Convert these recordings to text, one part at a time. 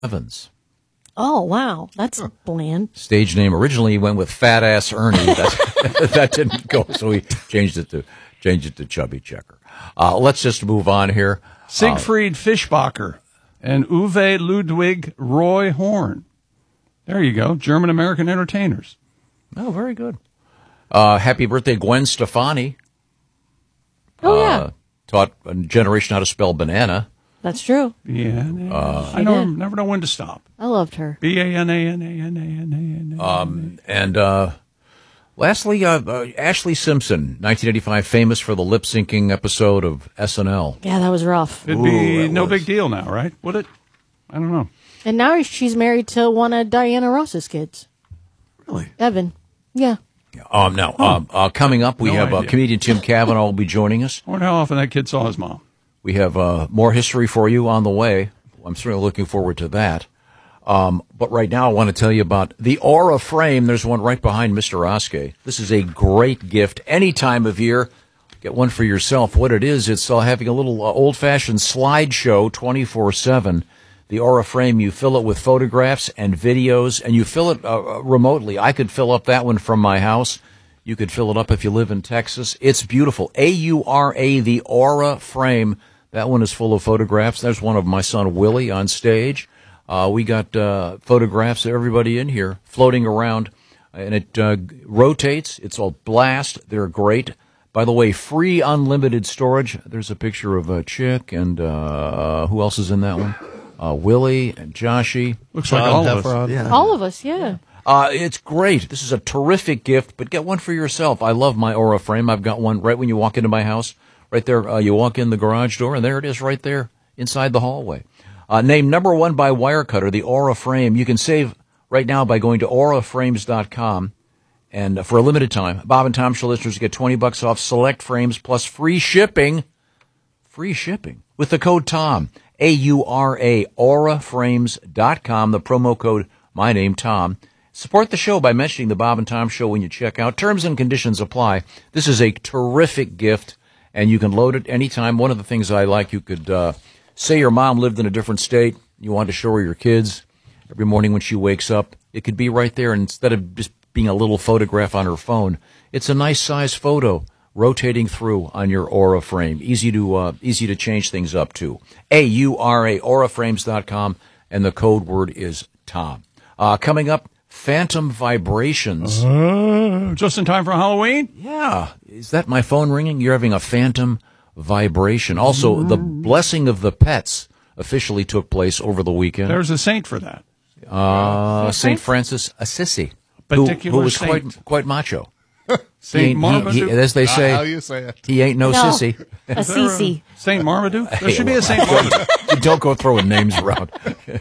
Evans. Oh, wow. That's bland. Stage name originally went with Fat Ass Ernie. That didn't go, so we changed it to Chubby Checker. Let's just move on here. Siegfried Fischbacher and Uwe Ludwig Roy Horn. There you go. German-American entertainers. Oh, very good. Happy birthday, Gwen Stefani. Oh, yeah. Taught a generation how to spell banana. That's true. Yeah. I never know when to stop. I loved her. Banana. And lastly, Ashley Simpson, 1985, famous for the lip-syncing episode of SNL. Yeah, that was rough. It'd be no big deal now, right? Would it? I don't know. And now she's married to one of Diana Ross's kids. Really? Evan. Yeah. Coming up, we No have idea. comedian Tim Cavanaugh will be joining us. I wonder how often that kid saw his mom. We have more history for you on the way. I'm certainly looking forward to that. But right now, I want to tell you about the Aura Frame. There's one right behind Mr. Oskey. This is a great gift any time of year. Get one for yourself. What it is, it's having a little old-fashioned slideshow 24/7. The Aura Frame, you fill it with photographs and videos, and you fill it remotely. I could fill up that one from my house. You could fill it up if you live in Texas. It's beautiful. AURA, the Aura Frame. That one is full of photographs. There's one of my son Willie on stage. We got photographs of everybody in here floating around, and it rotates. It's a blast. They're great. By the way, free unlimited storage. There's a picture of a chick, and who else is in that one? Willie and Joshy. Looks like all of us. Yeah. All of us, yeah. It's great. This is a terrific gift, but get one for yourself. I love my Aura Frame. I've got one right when you walk into my house. Right there, you walk in the garage door, and there it is right there inside the hallway. Named number one by Wirecutter, the Aura Frame. You can save right now by going to auraframes.com. And for a limited time, Bob and Tom Show listeners get $20 off select frames plus free shipping. Free shipping with the code TOM. AURA, auraframes.com. The promo code, my name, Tom. Support the show by mentioning the Bob and Tom Show when you check out. Terms and conditions apply. This is a terrific gift, and you can load it anytime. One of the things I like, you could say your mom lived in a different state. You want to show her your kids every morning when she wakes up. It could be right there, and instead of just being a little photograph on her phone, it's a nice size photo rotating through on your Aura Frame. Easy to change things up too. AURA, auraframes.com, and the code word is Tom. Coming up, Phantom Vibrations. Just in time for Halloween? Yeah. Is that my phone ringing? You're having a phantom vibration. Also, the Blessing of the Pets officially took place over the weekend. There's a saint for that. St. Francis Assisi, Particular who was saint. quite macho. Saint Marmaduke. As they say, How you say it? he ain't no sissy. Assisi. Saint Marmaduke? There should be a Saint Marmaduke. Don't go throwing names around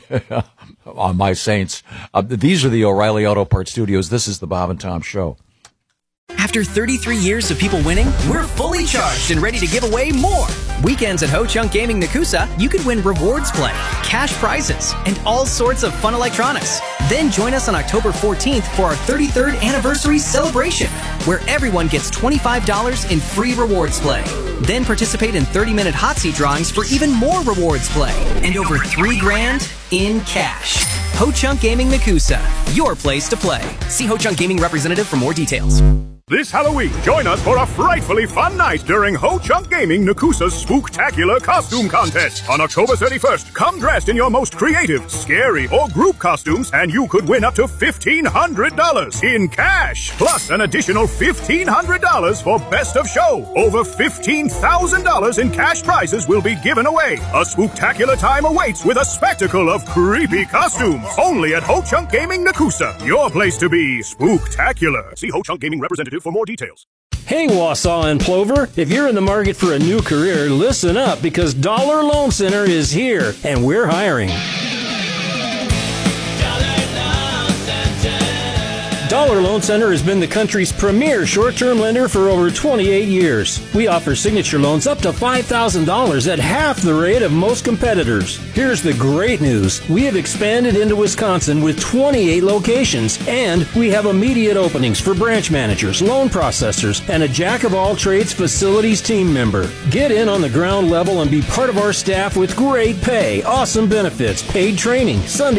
on my saints. These are the O'Reilly Auto Parts Studios. This is the Bob and Tom Show. After 33 years of people winning, we're fully charged and ready to give away more. Weekends at Ho Chunk Gaming Nakusa, you could win rewards play, cash prizes, and all sorts of fun electronics. Then join us on October 14th for our 33rd anniversary celebration, where everyone gets $25 in free rewards play. Then participate in 30-minute hot seat drawings for even more rewards play and over $3,000 in cash. Ho Chunk Gaming Nakusa, your place to play. See Ho Chunk Gaming representative for more details. This Halloween, join us for a frightfully fun night during Ho Chunk Gaming Nakusa's Spooktacular Costume Contest. On October 31st, come dressed in your most creative, scary, or group costumes, and you could win up to $1,500 in cash. Plus an additional $1,500 for Best of Show. Over $15,000 in cash prizes will be given away. A spooktacular time awaits with a spectacle of creepy costumes. Only at Ho Chunk Gaming Nakusa, your place to be spooktacular. See Ho Chunk Gaming representative for more details. Hey, Wausau and Plover, if you're in the market for a new career, listen up because Dollar Loan Center is here and we're Dollar Dollar Loan Center has been the country's premier short-term lender for over 28 years. We offer signature loans up to $5,000 at half the rate of most competitors. Here's the great news. We have expanded into Wisconsin with 28 locations, and we have immediate openings for branch managers, loan processors, and a jack-of-all-trades facilities team member. Get in on the ground level and be part of our staff with great pay, awesome benefits, paid training, Sunday